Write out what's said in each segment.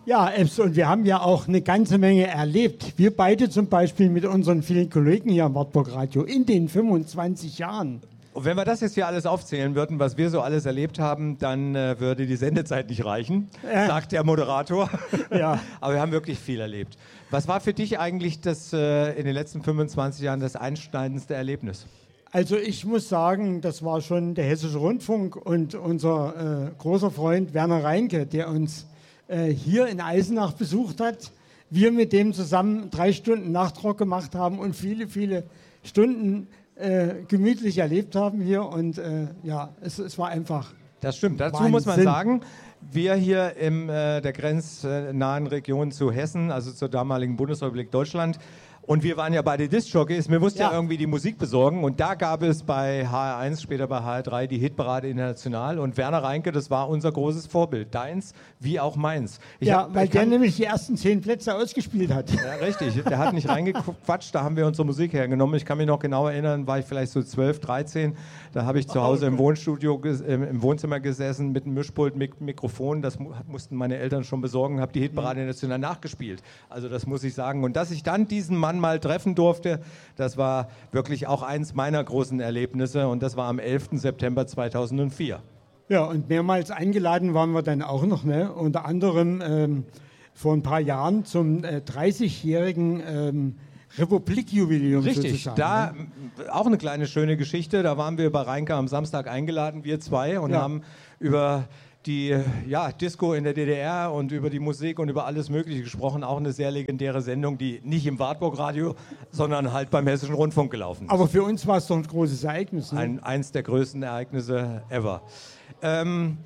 Ja, und wir haben ja auch eine ganze Menge erlebt. Wir beide zum Beispiel mit unseren vielen Kollegen hier am Wartburg Radio in den 25 Jahren. Und wenn wir das jetzt hier alles aufzählen würden, was wir so alles erlebt haben, dann würde die Sendezeit nicht reichen, sagt der Moderator. Ja. Aber wir haben wirklich viel erlebt. Was war für dich eigentlich das in den letzten 25 Jahren das einschneidendste Erlebnis? Also ich muss sagen, das war schon der Hessische Rundfunk und unser großer Freund Werner Reinke, der uns hier in Eisenach besucht hat. Wir mit dem zusammen 3 Stunden Nachtrock gemacht haben und viele, viele Stunden gemütlich erlebt haben hier. Und ja, es war einfach Das stimmt. Dazu Wahnsinn. muss man sagen, wir hier in der grenznahen Region zu Hessen, also zur damaligen Bundesrepublik Deutschland, und wir waren ja beide Disc-Jockeys, mir musste ja irgendwie die Musik besorgen und da gab es bei HR1, später bei HR3 die Hitparade International und Werner Reinke, das war unser großes Vorbild, deins wie auch meins. Weil der nämlich die ersten 10 Plätze ausgespielt hat. Ja, richtig, der hat nicht reingequatscht, da haben wir unsere Musik hergenommen. Ich kann mich noch genau erinnern, war ich vielleicht so 12, 13, da habe ich zu Hause im Wohnstudio, im Wohnzimmer gesessen mit einem Mischpult, mit Mikrofon, das mussten meine Eltern schon besorgen, habe die Hitparade International nachgespielt. Also das muss ich sagen. Und dass ich dann diesen Mann mal treffen durfte, das war wirklich auch eins meiner großen Erlebnisse und das war am 11. September 2004. Ja, und mehrmals eingeladen waren wir dann auch noch, ne? Unter anderem vor ein paar Jahren zum 30-jährigen Republikjubiläum. Richtig, da auch eine kleine schöne Geschichte, da waren wir bei Reinke am Samstag eingeladen, wir zwei, und haben über die Disco in der DDR und über die Musik und über alles Mögliche gesprochen. Auch eine sehr legendäre Sendung, die nicht im Wartburg Radio, sondern halt beim Hessischen Rundfunk gelaufen ist. Aber für uns war es doch ein großes Ereignis. Ne? Eins der größten Ereignisse ever. Im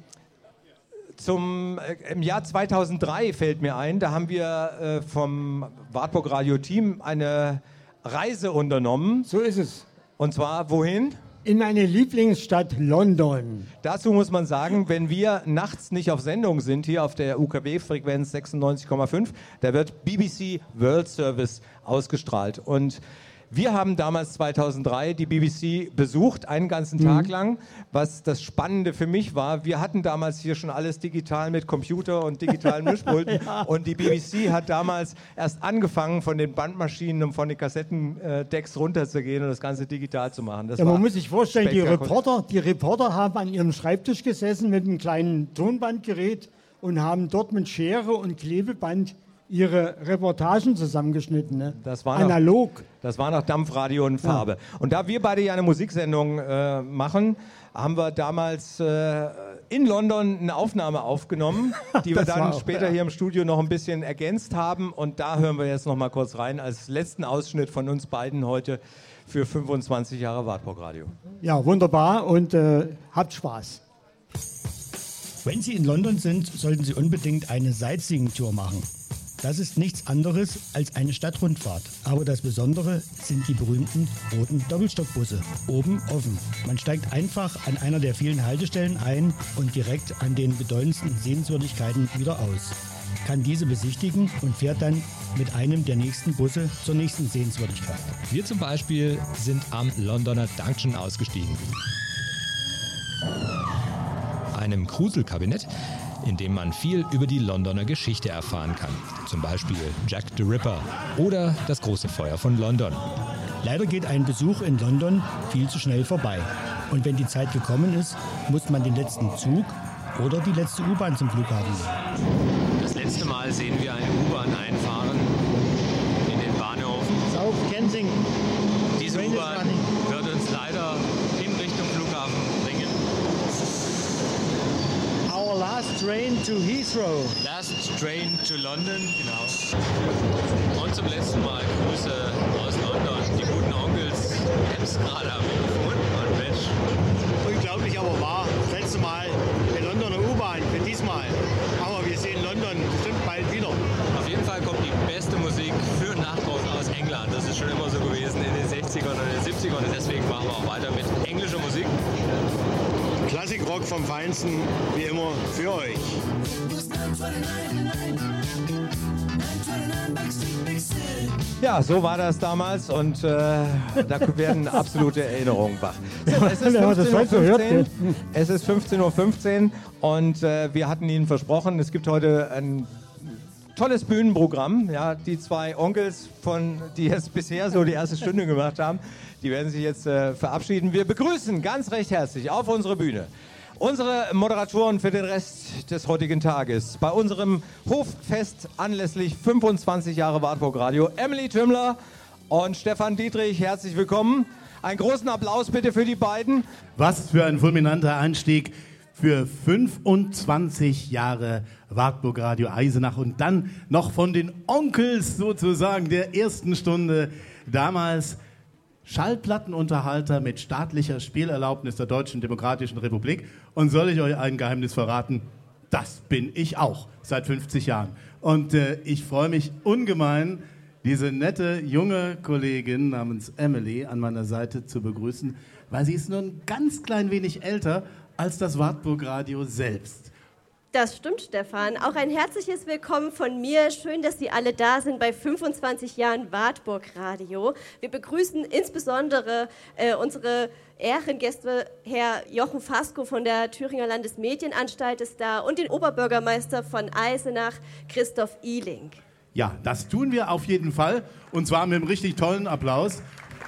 Jahr 2003 fällt mir ein, da haben wir vom Wartburg Radio Team eine Reise unternommen. So ist es. Und zwar wohin? In meine Lieblingsstadt London. Dazu muss man sagen, wenn wir nachts nicht auf Sendung sind, hier auf der UKW-Frequenz 96,5, da wird BBC World Service ausgestrahlt. Und wir haben damals 2003 die BBC besucht, einen ganzen Tag lang. Was das Spannende für mich war, wir hatten damals hier schon alles digital mit Computer und digitalen Mischpulten. Und die BBC hat damals erst angefangen, von den Bandmaschinen und von den Kassettendecks runterzugehen und das Ganze digital zu machen. Das man muss sich vorstellen, die Reporter haben an ihrem Schreibtisch gesessen mit einem kleinen Tonbandgerät und haben dort mit Schere und Klebeband ihre Reportagen zusammengeschnitten, ne? Das war analog. Das war noch Dampfradio und Farbe. Ja. Und da wir beide ja eine Musiksendung machen, haben wir damals in London eine Aufnahme aufgenommen, die wir dann später hier im Studio noch ein bisschen ergänzt haben. Und da hören wir jetzt noch mal kurz rein als letzten Ausschnitt von uns beiden heute für 25 Jahre Wartburg Radio. Ja, wunderbar und habt Spaß. Wenn Sie in London sind, sollten Sie unbedingt eine Sightseeing-Tour machen. Das ist nichts anderes als eine Stadtrundfahrt. Aber das Besondere sind die berühmten roten Doppelstockbusse. Oben offen. Man steigt einfach an einer der vielen Haltestellen ein und direkt an den bedeutendsten Sehenswürdigkeiten wieder aus. Kann diese besichtigen und fährt dann mit einem der nächsten Busse zur nächsten Sehenswürdigkeit. Wir zum Beispiel sind am Londoner Junction ausgestiegen. Einem Gruselkabinett, in dem man viel über die Londoner Geschichte erfahren kann. Zum Beispiel Jack the Ripper oder das große Feuer von London. Leider geht ein Besuch in London viel zu schnell vorbei. Und wenn die Zeit gekommen ist, muss man den letzten Zug oder die letzte U-Bahn zum Flughafen nehmen. Das letzte Mal sehen wir eine U-Bahn einfahren in den Bahnhof. South Kensington. Diese U-Bahn wird uns leider in Richtung Flughafen bringen. Our last train to Heathrow. Last train to London, genau. Und zum letzten Mal Grüße aus London. Die guten Onkels haben es gerade am Mikrofon. Und Mensch. Unglaublich, aber wahr. Das letzte Mal in Londoner U-Bahn für diesmal. Aber wir sehen London bestimmt bald wieder. Auf jeden Fall kommt die beste Musik für Nachdruck aus England. Das ist schon immer so gewesen in den 60ern und den 70ern. Und deswegen machen wir auch weiter mit englischer Musik. Klassikrock vom Feinsten, wie immer, für euch. Ja, so war das damals und da werden absolute Erinnerungen wach. So, es ist 15:15 Uhr und wir hatten Ihnen versprochen, es gibt heute ein tolles Bühnenprogramm. Ja, die zwei Onkels, die jetzt bisher so die erste Stunde gemacht haben, die werden sich jetzt verabschieden. Wir begrüßen ganz recht herzlich auf unsere Bühne unsere Moderatoren für den Rest des heutigen Tages. Bei unserem Hoffest anlässlich 25 Jahre Wartburg Radio, Emily Tümmler und Stefan Dietrich, herzlich willkommen. Einen großen Applaus bitte für die beiden. Was für ein fulminanter Einstieg für 25 Jahre Wartburg Radio Eisenach und dann noch von den Onkels sozusagen der ersten Stunde. Damals Schallplattenunterhalter mit staatlicher Spielerlaubnis der Deutschen Demokratischen Republik. Und soll ich euch ein Geheimnis verraten? Das bin ich auch seit 50 Jahren. Und ich freue mich ungemein, diese nette junge Kollegin namens Emily an meiner Seite zu begrüßen, weil sie ist nur ein ganz klein wenig älter als das Wartburg Radio selbst. Das stimmt, Stefan. Auch ein herzliches Willkommen von mir. Schön, dass Sie alle da sind bei 25 Jahren Wartburg Radio. Wir begrüßen insbesondere unsere Ehrengäste, Herr Jochen Fasko von der Thüringer Landesmedienanstalt ist da und den Oberbürgermeister von Eisenach, Christoph Ihling. Ja, das tun wir auf jeden Fall und zwar mit einem richtig tollen Applaus.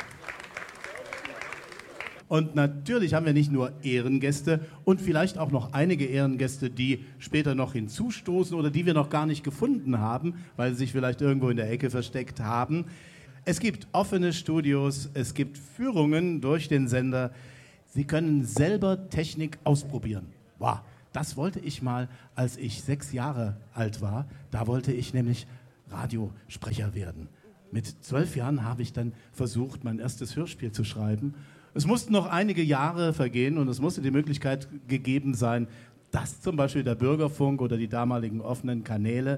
Und natürlich haben wir nicht nur Ehrengäste und vielleicht auch noch einige Ehrengäste, die später noch hinzustoßen oder die wir noch gar nicht gefunden haben, weil sie sich vielleicht irgendwo in der Ecke versteckt haben. Es gibt offene Studios, es gibt Führungen durch den Sender. Sie können selber Technik ausprobieren. Wow, das wollte ich mal, als ich 6 Jahre alt war. Da wollte ich nämlich Radiosprecher werden. Mit 12 Jahren habe ich dann versucht, mein erstes Hörspiel zu schreiben. Es mussten noch einige Jahre vergehen und es musste die Möglichkeit gegeben sein, dass zum Beispiel der Bürgerfunk oder die damaligen offenen Kanäle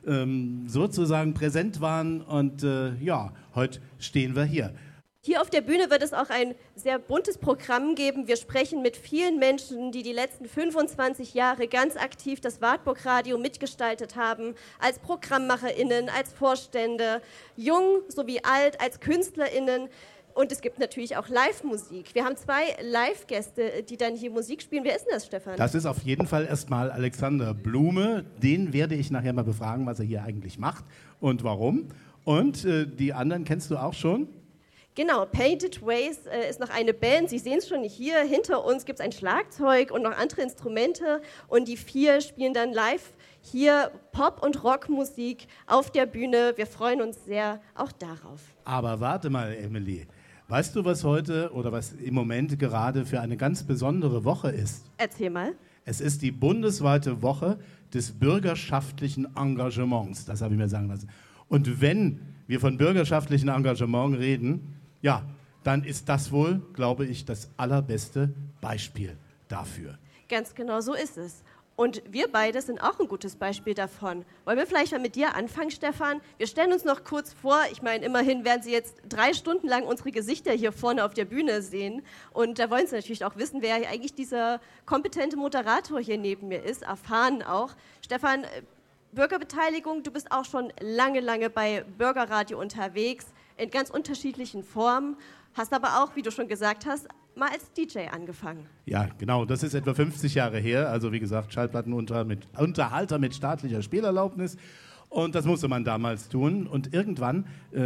sozusagen präsent waren. Und ja, heute stehen wir hier. Hier auf der Bühne wird es auch ein sehr buntes Programm geben. Wir sprechen mit vielen Menschen, die die letzten 25 Jahre ganz aktiv das Wartburg Radio mitgestaltet haben, als ProgrammmacherInnen, als Vorstände, jung sowie alt, als KünstlerInnen. Und es gibt natürlich auch Live-Musik. Wir haben 2 Live-Gäste, die dann hier Musik spielen. Wer ist denn das, Stefan? Das ist auf jeden Fall erstmal Alexander Blume. Den werde ich nachher mal befragen, was er hier eigentlich macht und warum. Und die anderen kennst du auch schon? Genau, Painted Ways ist noch eine Band. Sie sehen es schon hier. Hinter uns gibt es ein Schlagzeug und noch andere Instrumente. Und die 4 spielen dann live hier Pop- und Rockmusik auf der Bühne. Wir freuen uns sehr auch darauf. Aber warte mal, Emily. Weißt du, was heute oder was im Moment gerade für eine ganz besondere Woche ist? Erzähl mal. Es ist die bundesweite Woche des bürgerschaftlichen Engagements. Das habe ich mir sagen lassen. Und wenn wir von bürgerschaftlichem Engagement reden, ja, dann ist das wohl, glaube ich, das allerbeste Beispiel dafür. Ganz genau so ist es. Und wir beide sind auch ein gutes Beispiel davon. Wollen wir vielleicht mal mit dir anfangen, Stefan? Wir stellen uns noch kurz vor. Ich meine, immerhin werden Sie jetzt 3 Stunden lang unsere Gesichter hier vorne auf der Bühne sehen. Und da wollen Sie natürlich auch wissen, wer eigentlich dieser kompetente Moderator hier neben mir ist, erfahren auch. Stefan, Bürgerbeteiligung, du bist auch schon lange, lange bei Bürgerradio unterwegs, in ganz unterschiedlichen Formen. Hast aber auch, wie du schon gesagt hast, mal als DJ angefangen. Ja, genau. Das ist etwa 50 Jahre her. Also wie gesagt, Schallplattenunterhalter mit staatlicher Spielerlaubnis. Und das musste man damals tun. Und irgendwann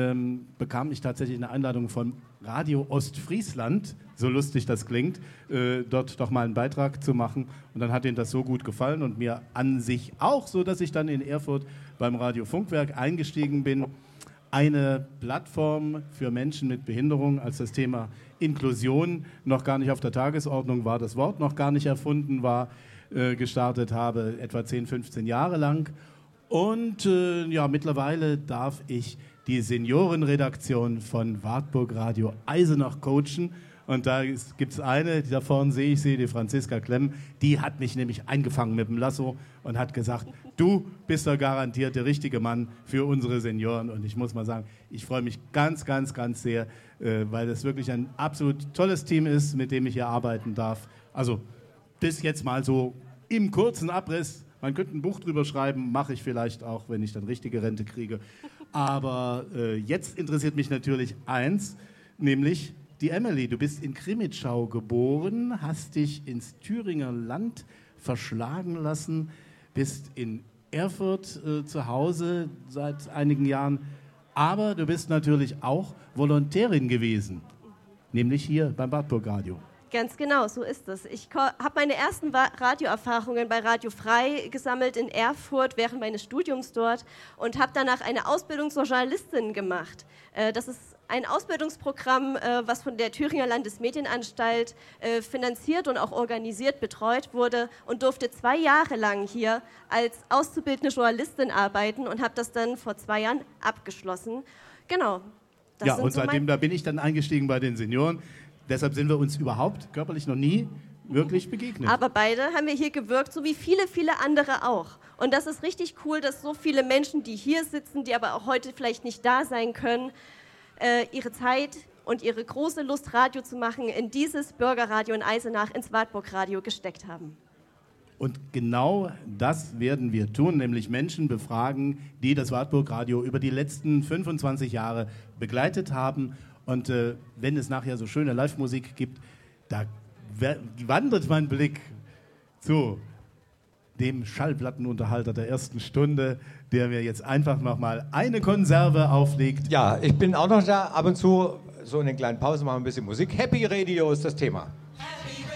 bekam ich tatsächlich eine Einladung von Radio Ostfriesland, so lustig das klingt, dort doch mal einen Beitrag zu machen. Und dann hat ihnen das so gut gefallen und mir an sich auch, so dass ich dann in Erfurt beim Radio Funkwerk eingestiegen bin. Eine Plattform für Menschen mit Behinderung, als das Thema Inklusion noch gar nicht auf der Tagesordnung war, das Wort noch gar nicht erfunden war, gestartet habe, etwa 10, 15 Jahre lang. Und ja, mittlerweile darf ich die Seniorenredaktion von Wartburg Radio Eisenach coachen. Und da gibt es eine, da vorne sehe ich sie, die Franziska Klemm, die hat mich nämlich eingefangen mit dem Lasso und hat gesagt, du bist der garantierte richtige Mann für unsere Senioren. Und ich muss mal sagen, ich freue mich ganz, ganz, ganz sehr, weil das wirklich ein absolut tolles Team ist, mit dem ich hier arbeiten darf. Also das jetzt mal so im kurzen Abriss. Man könnte ein Buch drüber schreiben, mache ich vielleicht auch, wenn ich dann richtige Rente kriege. Aber jetzt interessiert mich natürlich eins, nämlich die Emily. Du bist in Krimitschau geboren, hast dich ins Thüringer Land verschlagen lassen, bist in Erfurt zu Hause seit einigen Jahren, aber du bist natürlich auch Volontärin gewesen, nämlich hier beim Wartburg Radio. Ganz genau, so ist es. Ich habe meine ersten Radioerfahrungen bei Radio Frei gesammelt in Erfurt während meines Studiums dort und habe danach eine Ausbildung zur Journalistin gemacht. Das ist ein Ausbildungsprogramm, was von der Thüringer Landesmedienanstalt finanziert und auch organisiert betreut wurde und durfte 2 Jahre lang hier als auszubildende Journalistin arbeiten und habe das dann vor 2 Jahren abgeschlossen. Genau. Ja, und seitdem da bin ich dann eingestiegen bei den Senioren. Deshalb sind wir uns überhaupt körperlich noch nie wirklich begegnet. Aber beide haben wir hier gewirkt, so wie viele, viele andere auch. Und das ist richtig cool, dass so viele Menschen, die hier sitzen, die aber auch heute vielleicht nicht da sein können, ihre Zeit und ihre große Lust, Radio zu machen, in dieses Bürgerradio in Eisenach, ins Wartburg-Radio gesteckt haben. Und genau das werden wir tun, nämlich Menschen befragen, die das Wartburg-Radio über die letzten 25 Jahre begleitet haben. Und wenn es nachher so schöne Live-Musik gibt, da wandert mein Blick zu dem Schallplattenunterhalter der ersten Stunde, der mir jetzt einfach nochmal eine Konserve auflegt. Ja, ich bin auch noch da. Ab und zu, so in den kleinen Pausen, machen wir ein bisschen Musik. Happy Radio ist das Thema.